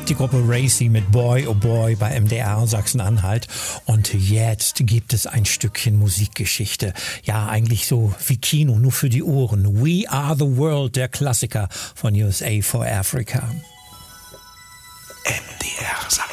Die Gruppe Racy mit Boy Oh Boy bei MDR Sachsen-Anhalt. Und jetzt gibt es ein Stückchen Musikgeschichte. Ja, eigentlich so wie Kino, nur für die Ohren. We Are the World, der Klassiker von USA for Africa. MDR